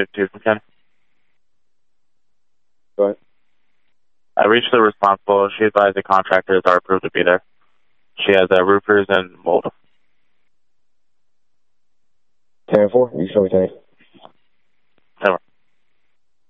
252 from Ken. Go ahead. I reached the responsible. She advised the contractors are approved to be there. She has roofers and mold. 10-4, you show me 10.